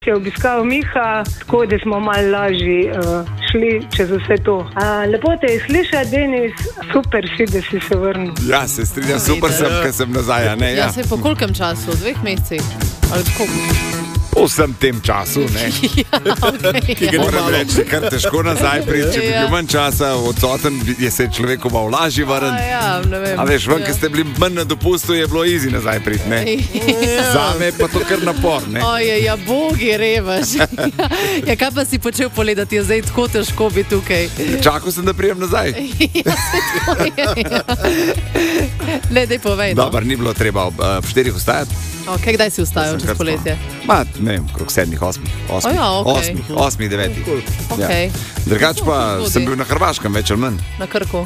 je obiskal Miha, tako da smo malo lažje šli čez vse to. Lepo te je slišati, Denis, super si, da si se vrnil. Ja, se strinjam, super sem, ker sem nazaj, ne? Ja, se po kolkem času, 2 mesecih? Ali koliko? Po vsem tem času, ne? Ja, Moram reči, kar težko nazaj priti, če bi bil manj časa odsoten, je se človeku malo lažje vrniti. Ja, ne vem. A veš, ven, ker ste bili manj na dopustu, je bilo easy nazaj priti, ne? Zame je pa to kar napor, ne? Ja, bogi, revaš. Ja, kaj pa si počel poledati, je zdaj tako težko biti tukaj? Čakal sem, da prijem nazaj. Ja, se tako je. Ne, daj povej. Dobar, ni bilo treba ob 4 ustajati. Okay, kdaj si vstajal čez poletje? Ne vem, krok 7, 8, 9. Okay. Drugač pa sem bil na Hrvaškem več ali manj. Na Krku?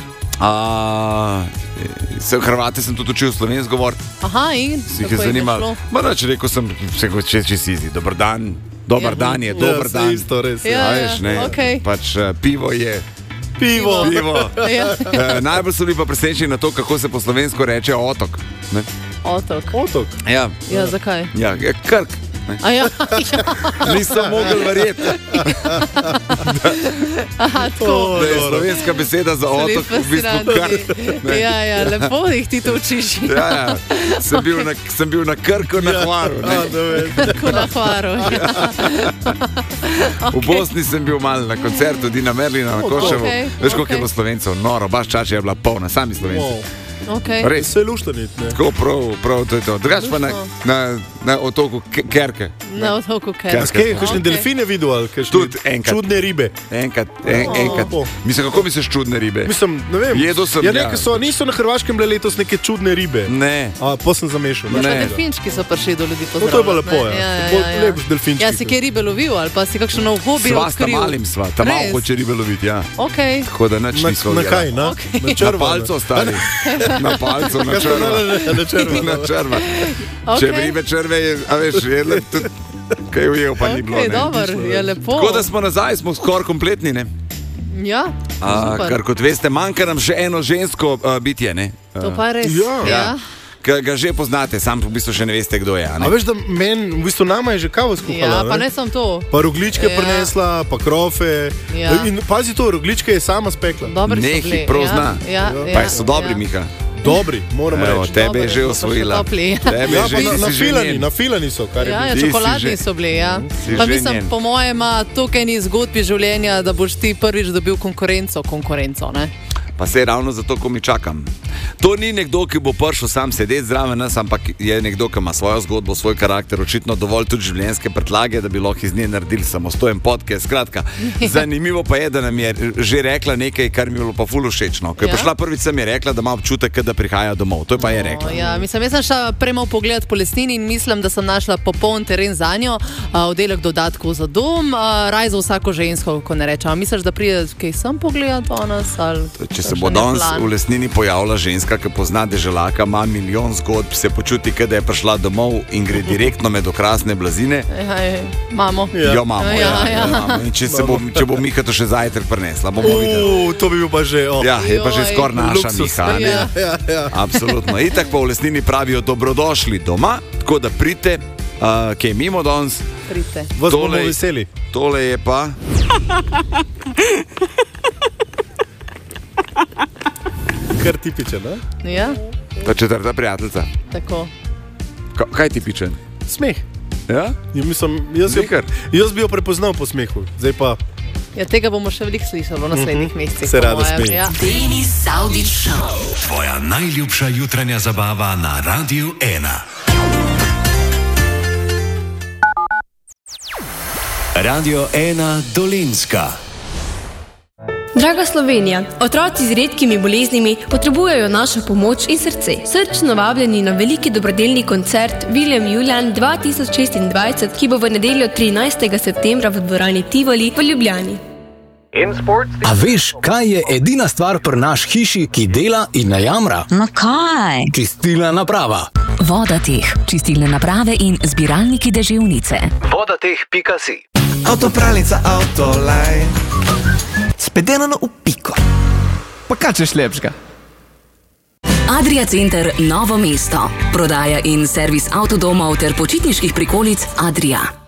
Hrvate sem tudi učil slovensko govoriti. Aha, in? Si jih je zanimalo. Rekel sem, če si izi, dober dan. Dober dan je, dober dan. Ja, isto, res. Okay. Pač pivo je. Pivo. Najbolj so bili pa presenečeni na to, kako se po slovensko reče otok. Ne? Otok? Ja. Ja, zakaj? Ja, Krk. Ja. Nisem mogel verjeti. Aha, tako. Da je slovenska beseda za otok v bistvu Krk. Ja, lepo jih ti to učiš. Ja. Sem bil na Krku, na Hvaru. Krku na Hvaru. V Bosni sem bil malo na koncertu Dina Merlina na Koševu. Veš, koliko je bilo Slovencev? Noro, baš čača je bila polna, sami Slovenci. Res se luštanit, ne? Tako prav, to je to. Drugač pa na otoku Kerke. Na otoku Kerke. Kakšne delfine videl ali tudi enkrat. Čudne ribe? Enkrat. Mislim, kako misliš čudne ribe? Mislim, ne vem. Jedel sem, niso na Hrvaškem bile letos neke čudne ribe. Ne. Pa sem zamešal. Delfinčki so prišli do ljudi pozdravljati. To je pa lepo, ja. Lep delfinčki. Ja, si kaj ribe lovil ali pa si kakšno nov hobi odkril? Sva, malim sva. Tam malo hoče ribe loviti, ja. Tako da nič nismo na kaj, na? Na palco stari. Na palco, na črva. Če bi ribe črve, a veš, je lep tudi, kaj ujel pa ni bilo. Dobar, je lepo. Tako da smo nazaj, smo skoraj kompletni, ne? Ja, super. Kar kot veste, manjka nam še eno žensko bitje, ne? To pa res, ja. Ga že poznate, sam v bistvu še ne veste, kdo je. A veš, da v bistvu nama je že kavo skuhala, ja, pa ne sem to. Pa rogličke prinesla, pa krofe. In pazi to, rogličke je sama spekla. Dobri so bili. Nehi prav zna. Pa so dobri, Miha. Dobri, moram reči. Tebe je že osvojila. Na filani so, kar je bilo. Ja, čokoladni so bili, ja. Pa mislim, po mojem, toliko eni zgodbi življenja, da boš ti prvič dobil konkurenco, ne? Pa se je ravno zato, ko mi čakam. To ni nekdo, ki bo prišel sam sedeti zraven nas, ampak je nekdo, ki ima svojo zgodbo, svoj karakter, očitno dovolj tudi življenjske predlage, da bi lahko iz nje naredili samostojen podcast. Skratka, zanimivo pa je, da nam je že rekla nekaj, kar mi je bilo pa ful všečno. Ko je prišla prvič, sem je rekla, da ima občutek, da prihaja domov. To je pa je rekla. Ja, mislim, jaz sem šla premo pogled po lesnini in mislim, da sem našla popoln teren za njo, oddelek dodatkov za dom, raj za vsako žensko, ko ne rečem. Misliš, da pride kaj sem pogledat danes? Če se bo danes v lesnini pojavila ženska, ki pozna deželaka, ima milijon zgodb, se počuti, da je prišla domov in gre direktno med okrasne blazine. Mamo. Jo, mamo, ja. In če bo Miha to še zajtrk prinesla, bomo videli. To bi bil pa že, Ja, je pa že skoraj naša Miha. Ja. Absolutno. Itak pa v lesnini pravijo dobrodošli doma, tako da pridite, kaj mimo danes. Pridite. Vas bomo veseli. Tole je pa... Kar tipičen, ne? Ja. Ta četrta prijateljica. Tako. Kaj tipičen? Smeh. Ja? Jaz bi jo prepoznal po smehu. Zdaj pa... Ja, tega bomo še veliko slišali v naslednjih mesecih. Se rada smeji. Ja. Denis Saudić Show. Tvoja najljubša jutranja zabava na Radiu 1. Radio 1 Dolenjska. Draga Slovenija, otroci z redkimi boleznimi potrebujejo našo pomoč in srce. Srčno vabljeni na veliki dobrodelni koncert William Julian 2026, ki bo v nedeljo 13. septembra v dvorani Tivoli v Ljubljani. A veš, kaj je edina stvar pri naš hiši, ki dela in ne jamra? No kaj? Čistilna naprava. Vodateh, čistilne naprave in zbiralniki deževnice. Vodateh.si. Avtopralnica Autoline, spedeno v piko. Pa kaj češ lepšega? Adria Center Novo mesto. Prodaja in servis avtodomov ter počitniških prikolic Adria.